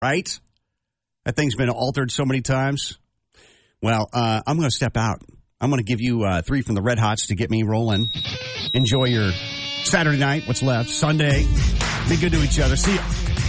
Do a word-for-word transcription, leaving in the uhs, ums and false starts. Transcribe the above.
right? That thing's been altered so many times. Well, uh, I'm going to step out. I'm going to give you uh, three from the Red Hots to get me rolling. Enjoy your Saturday night, what's left, Sunday. Be good to each other. See you.